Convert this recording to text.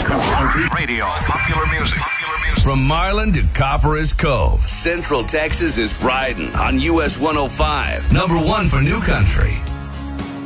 Radio. Popular music. From Marlin to Copperas Cove, Central Texas is riding on US 105. Number one for New Country.